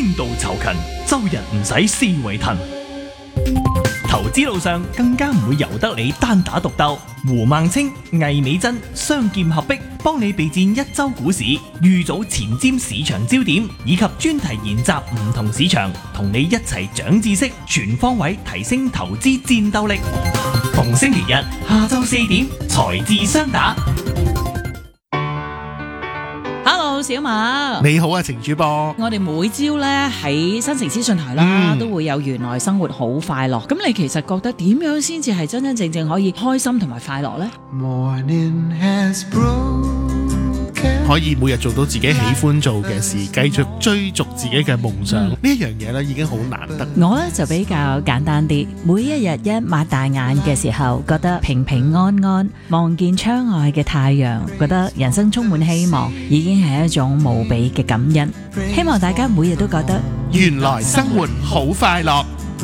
天道酬勤，周日唔使思維騰。投資路上更加唔會由得你單打獨鬥，胡孟青、魏美珍雙劍合璧，幫你備戰一周股市，預早前瞻市場焦點，以及專題研習唔同市場，同你一齊長知識，全方位提升投資戰鬥力。逢星期日下晝4點，財智雙打。 Hello， 小馬， 你好啊，程主播。 我哋每朝咧喺新城資訊台啦，都會有原來生活好快樂。咁你其實覺得點樣先至係真真正正可以開心同埋快樂呢？ 可以每日做到自己喜歡做嘅事，繼續追逐自己嘅夢想，呢一樣嘢咧已經好難得。 我咧就比較簡單啲，每一日一擘大眼嘅時候，覺得平平安安，望見窗外嘅太陽，覺得人生充滿希望，已經係一種無比嘅感恩。希望大家每日都覺得原來生活好快樂。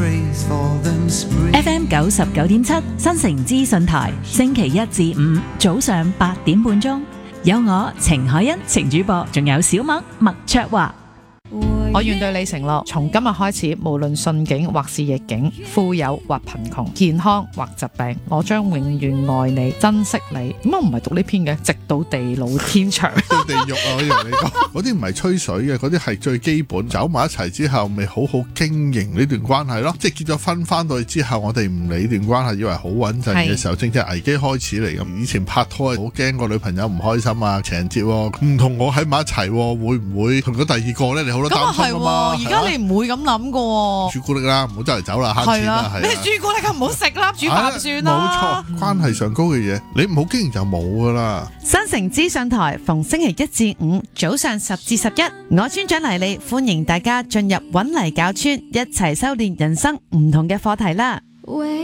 FM 99.7新城資訊台，星期一至五早上8點半鐘，有我程海欣程主播，仲有小麥麥卓華。 我願對你承諾，從今日開始，無論順境或是逆境，富有或貧窮，健康或疾病，我將永遠愛你、珍惜你。點解唔係讀呢篇嘅？直到地老天長。 到地獄啊！我以為你講嗰啲唔係吹水嘅，嗰啲係最基本。走埋一齊之後，咪好好經營呢段關係咯。即係結咗婚翻到去之後，我哋唔理段關係，以為好穩陣嘅時候，正正危機開始嚟咁。以前拍拖好驚個女朋友唔開心啊，情人節唔同我喺埋一齊，會唔會同咗第二個咧？你好多擔心。 係喎，而家你唔會咁諗噶喎。 朱古力啦，唔好周圍走啦，慳錢啦，係。 咩朱古力咁唔好食啦，煮飯算啦。 冇錯，關係上高嘅嘢，你唔好經營就冇噶啦。 新城資訊台逢星期一至五早上10至11，我村長黎利歡迎大家進入搵泥搞村，一齊修煉人生唔同嘅課題啦。